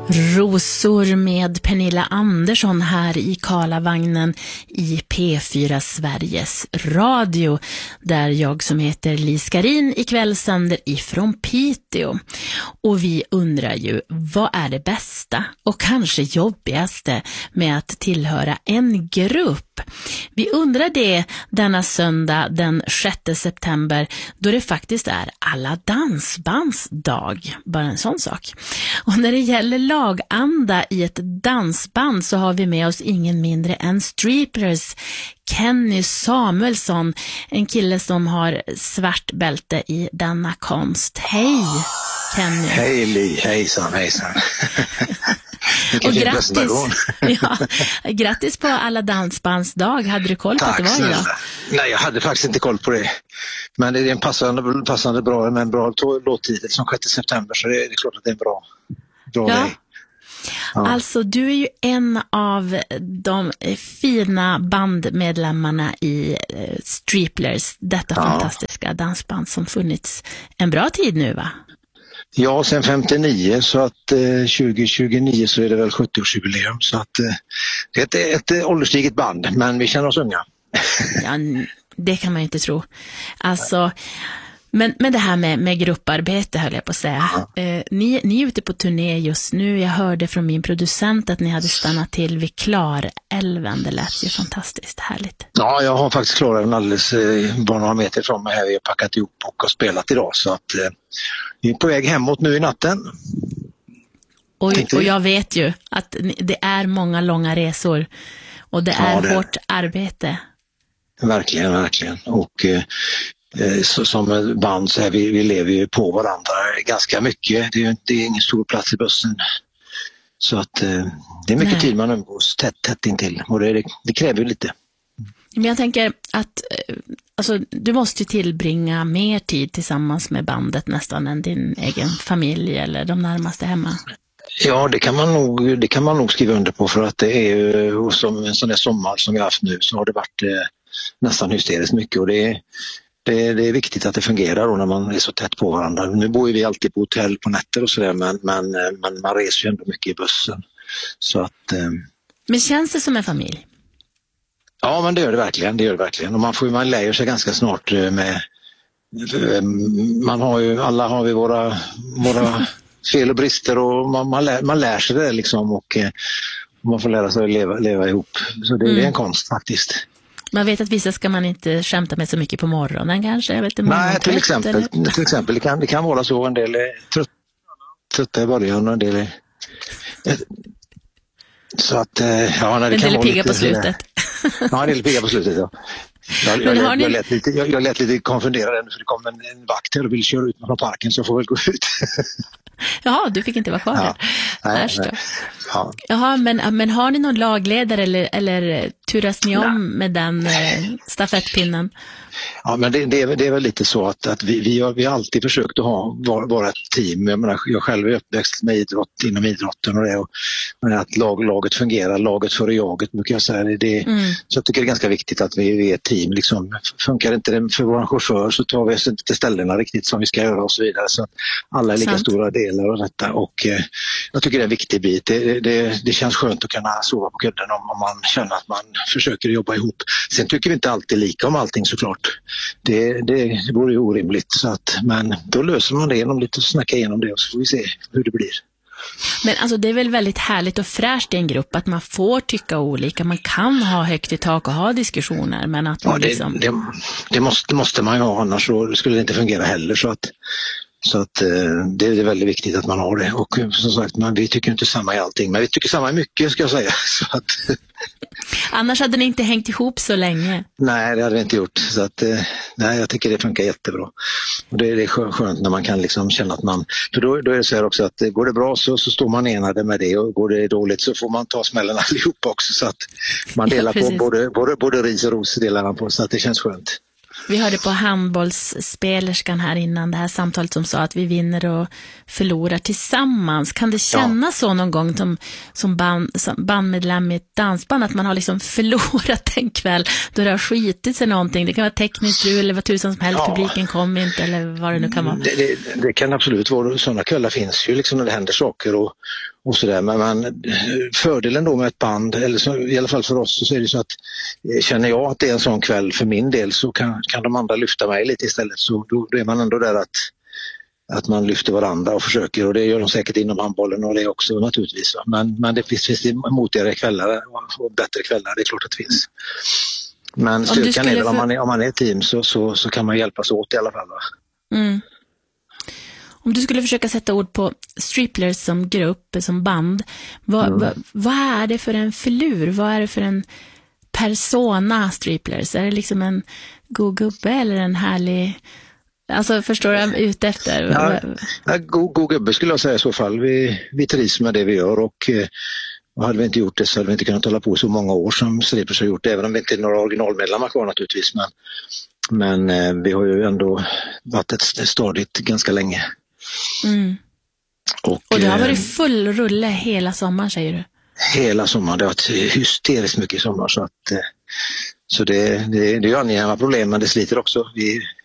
Rosor med Pernilla Andersson här i Karlavagnen i P4 Sveriges Radio, där jag som heter Li Skarin ikväll sänder ifrån Piteå. Och vi undrar ju, vad är det bästa och kanske jobbigaste med att tillhöra en grupp? Vi undrar det denna söndag den 6 september, då det faktiskt är alla dansbands dag. Bara en sån sak. Och när det gäller laganda i ett dansband så har vi med oss ingen mindre än Striplers Kenny Samuelsson, en kille som har svart bälte i denna konst. Hej Kenny. Hej Li, hejsan. Och grattis på alla dansbandsdag. Hade du koll på att det var idag? Nej, jag hade faktiskt inte koll på det. Men det är en passande bra, med en bra låttitel som 6 september, så det är klart att det är en bra grej. Ja. Alltså, du är ju en av de fina bandmedlemmarna i Striplers, detta fantastiska dansband som funnits en bra tid nu, va? Ja, sen 59, så att 2029 så är det väl 70-årsjubileum, så att det är ett ålderstiget band, men vi känner oss unga. Ja, det kan man ju inte tro. Alltså, men det här med grupparbete höll jag på att säga. Ni är ute på turné just nu. Jag hörde från min producent att ni hade stannat till vid Klarälven. Det lät ju fantastiskt härligt. Ja, jag har faktiskt Klarälven alldeles bara några meter från mig här. Vi har packat ihop och har spelat idag, så att vi är på väg hemåt nu i natten. Och jag vet ju att det är många långa resor och det är hårt arbete. Verkligen. Och som band så här, vi lever ju på varandra ganska mycket. Det är ingen stor plats i bussen. Så att det är mycket tid man umgås tätt intill. Och det kräver ju lite. Men jag tänker att alltså, du måste ju tillbringa mer tid tillsammans med bandet nästan än din egen familj eller de närmaste hemma. Ja, det kan man nog skriva under på, för att det är ju som en sån där sommar som vi har haft nu, så har det varit nästan hysteriskt mycket, och det är viktigt att det fungerar då när man är så tätt på varandra. Nu bor ju vi alltid på hotell på nätter och sådär, men man reser ju ändå mycket i bussen. Så att, men känns det som en familj? Ja, men det gör det verkligen. Och man lär sig ganska snart med... Alla har vi våra fel och brister, och man lär sig det liksom, och man får lära sig att leva ihop. Så det är en konst faktiskt. Man vet att vissa ska man inte skämta med så mycket på morgonen kanske. Jag vet inte. Nej, till exempel det kan vara så. En del är trötta i början och en del är... Så att, ja, när det en kan del är vara pigga lite, på slutet. Ja, en del är pigga på slutet, ja. Jag lät lite konfunderad, för det kom en vakt här och ville köra ut mig från parken, så får väl gå ut. Jaha, du fick inte vara kvar där. Nej. Ja. Jaha, men har ni någon lagledare eller turas ni om med den stafettpinnen? Ja, men det är väl lite så att vi har alltid försökt att vara ett team. Jag menar, jag själv är uppväxt med inom idrotten och det, och att laget fungerar, laget före jaget, brukar jag säga. Så jag tycker det är ganska viktigt att vi är ett team. Liksom, funkar inte det för vår chaufför, så tar vi oss inte till ställena riktigt som vi ska göra och så vidare. Så att alla är lika stora delar av detta, och jag tycker det är en viktig bit. Det känns skönt att kunna sova på kudden om man känner att man försöker jobba ihop. Sen tycker vi inte alltid lika om allting, såklart. Det vore ju orimligt, men då löser man det genom lite att snacka igenom det, och så får vi se hur det blir. Men alltså, det är väl väldigt härligt och fräscht i en grupp att man får tycka olika, man kan ha högt i tak och ha diskussioner, men att man det måste man ju ha, annars så skulle det inte fungera heller, så att det är väldigt viktigt att man har det. Och som sagt, vi tycker inte samma i allting, men vi tycker samma i mycket, ska jag säga. Så att, annars hade ni inte hängt ihop så länge. Nej, det hade vi inte gjort. Så att, nej, jag tycker det funkar jättebra. Och det är skönt när man kan liksom känna att man... För då är det så här också att går det bra så står man enade med det, och går det dåligt så får man ta smällen allihop också. Så att man delar på både ris och ros delar man på, så att det känns skönt. Vi hörde på handbollsspelerskan här innan det här samtalet som sa att vi vinner och förlorar tillsammans. Kan det kännas så någon gång som bandmedlem i ett dansband, att man har liksom förlorat en kväll då det har skitit sig någonting? Det kan vara tekniskt strul eller vad tusan som helst, publiken kom inte eller vad det nu kan vara. Det kan absolut vara, sådana kvällar finns ju liksom när det händer saker, och sådär. Men fördelen då med ett band, eller så, i alla fall för oss, så är det så att känner jag att det är en sån kväll för min del, så kan de andra lyfta mig lite istället. Så då är man ändå där att man lyfter varandra och försöker, och det gör de säkert inom handbollen och det också naturligtvis. Men det finns det motigare kvällar och bättre kvällar, det är klart att det finns. Men styrkan är väl om man är ett team så kan man hjälpas åt i alla fall. Va? Mm. Om du skulle försöka sätta ord på Striplers som grupp, som band, vad är det för en filur? Vad är det för en persona Striplers? Är det liksom en god gubbe eller en härlig... Alltså förstår du ute efter? Ja, god gubbe skulle jag säga i så fall. Vi trivs med det vi gör, och hade vi inte gjort det så hade vi inte kunnat hålla på så många år som Striplers har gjort, även om vi inte är några originalmedlemmar kvar naturligtvis. Men vi har ju ändå varit ett stadigt ganska länge. Mm. Och det har varit full rulle hela sommaren, säger du? Hela sommaren, det har varit hysteriskt mycket i sommar, så det är angenäma problem, men det sliter också.